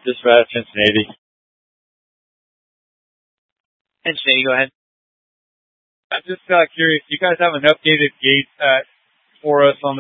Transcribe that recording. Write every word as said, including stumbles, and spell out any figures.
Just about Cincinnati. Cincinnati, go ahead. I'm just uh, curious. You guys have an updated gate uh, for us on